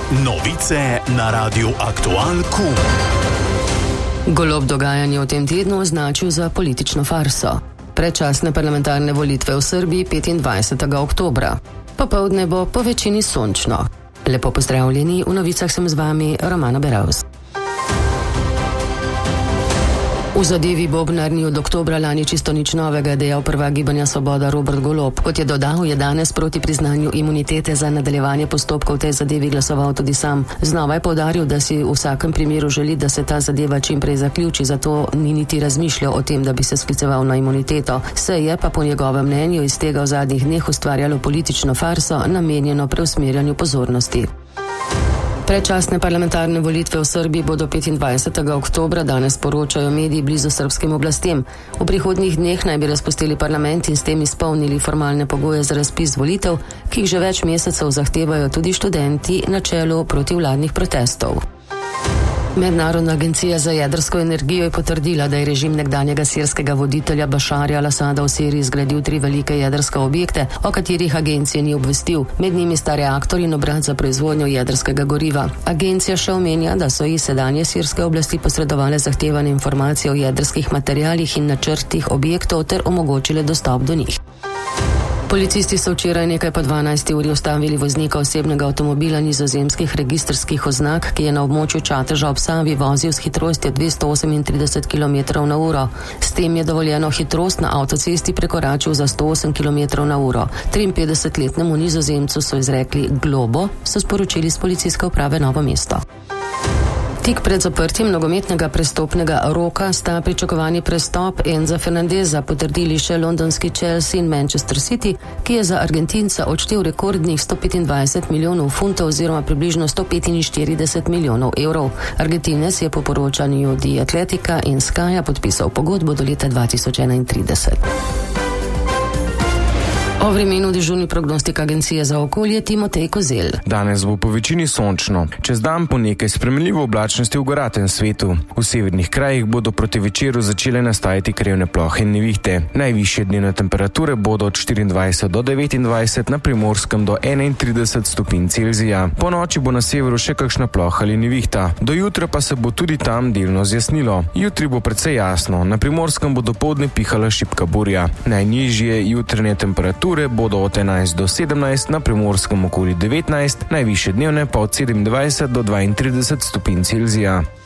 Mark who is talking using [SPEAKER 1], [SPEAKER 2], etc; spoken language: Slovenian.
[SPEAKER 1] Novice na Radiu Aktual KUM.
[SPEAKER 2] Golob dogajanje v tem tednu označil za politično farso. Predčasne parlamentarne volitve v Srbiji 25. oktobra. Popoldne bo po večini sončno. Lepo pozdravljeni, v novicah sem z vami Romana Beravs. V zadevi Bobnar ni od oktobra lani čisto nič novega, dejal prvak Gibanja Svoboda Robert Golob. Kot je dodal, je danes proti priznanju imunitete za nadaljevanje postopkov v tej zadevi glasoval tudi sam. Znova je poudaril, da si v vsakem primeru želi, da se ta zadeva čim prej zaključi, zato ni niti razmišljal o tem, da bi se skliceval na imuniteto. Se je pa po njegovem mnenju iz tega v zadnjih dneh ustvarjalo politično farso, namenjeno preusmerjanju pozornosti. Predčasne parlamentarne volitve v Srbiji bodo 25. oktobra, danes poročajo mediji blizu srbskim oblastem. V prihodnjih dneh naj bi razpustili parlament in s tem izpolnili formalne pogoje za razpis volitev, ki jih že več mesecev zahtevajo tudi študenti na čelu protivladnih protestov. Mednarodna agencija za jedrsko energijo je potrdila, da je režim nekdanjega sirskega voditelja Bašarja al-Asada v Siriji zgradil 3 velike jedrske objekte, o katerih agencija ni obvestil. Med njimi sta reaktor in obrat za proizvodnjo jedrskega goriva. Agencija še omenja, da so ji sedanje sirske oblasti posredovale zahtevane informacije o jedrskih materialih in načrtih objektov ter omogočile dostop do njih. Policisti so včeraj nekaj po 12. uri ustavili voznika osebnega avtomobila nizozemskih registrskih oznak, ki je na območju Čateža ob Savi vozil s hitrostjo 238 km/h. S tem je dovoljeno hitrost na avtocesti prekoračil za 108 km/h. 53-letnemu nizozemcu so izrekli globo, so sporočili s policijske uprave Novo mesto. Tik pred zaprtjem nogometnega prestopnega roka sta pričakovani prestop Enza Fernandeza potrdili še londonski Chelsea in Manchester City, ki je za Argentinca odštel rekordnih 125 milijonov funtov oziroma približno 145 milijonov evrov. Argentinec je po poročanju The Athletica in Skya podpisal pogodbo do leta 2031. O vremenu dežurni prognostik agencije za okolje Timotej Kozel.
[SPEAKER 3] Danes bo po večini sončno. Čez dan po nekaj spremenljivo oblačnosti v goratem svetu. V severnih krajih bodo proti večeru začele nastajati krevne plohe in nevihte. Najvišje dnevne temperature bodo od 24 do 29, na Primorskem do 31 stopinj Celzija. Po noči bo na severu še kakšna ploha ali nevihta. Do jutra pa se bo tudi tam delno zjasnilo. Jutri bo precej jasno. Na Primorskem bo dopoldne pihala šibka burja. Najnižje jutranje temperature bodo od 11 do 17, na Primorskem okoli 19, najvišje dnevne pa od 27 do 32 stopinj Celzija.